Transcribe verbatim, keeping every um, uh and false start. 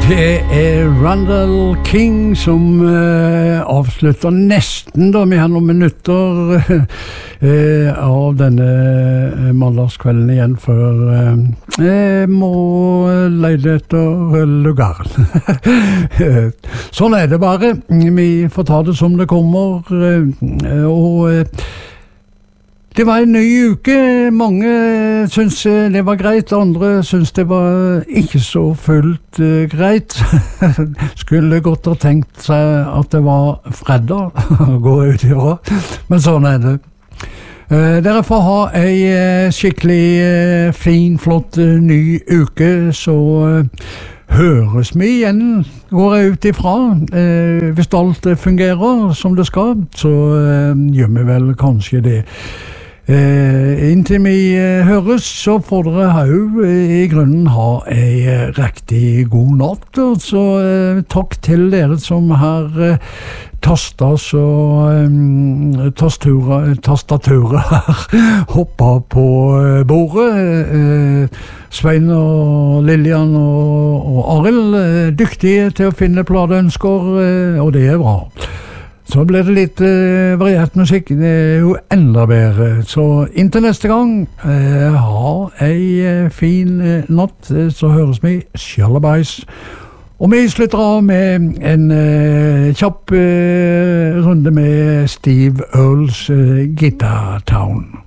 Det er Randall King som uh, avslutter nesten da, vi har noen minutter uh, av denne mandagskvelden igjen før uh, jeg må leide etter lugaren. Sånn er det bare, vi får ta det som det kommer, uh, og uh, det var en ny uke. Mange syns det var greit, andre syns det var ikke så fullt uh, greit. Skulle godt ha tenkt seg at det var fredag, går ut ifra, men sånn er det. Uh, dere får ha ei uh, skikkelig uh, fin, flott uh, ny uke, så uh, høres vi igjen, går jeg ut ifra. Uh, hvis alt uh, fungerer som det skal, så uh, gjør vi vel kanskje det. Eh, inntil vi eh, høres, så får dere jo eh, i grunnen ha ei eh, riktig god natt, så eh, takk til dere som har eh, tastet så eh, tastaturet tastaturet her hoppa på eh, bordet. eh, Svein og Lillian og, og Arild eh, dyktige til å finne plateønsker, eh, og det er bra. Så ble det litt uh, variert musikk, det er jo enda bedre. Så inntil neste gang, uh, ha ei uh, fin uh, natt, uh, så høres vi, Shallabais. Og vi slutter av med en uh, kjapp uh, runde med Steve Earls uh, Guitar Town.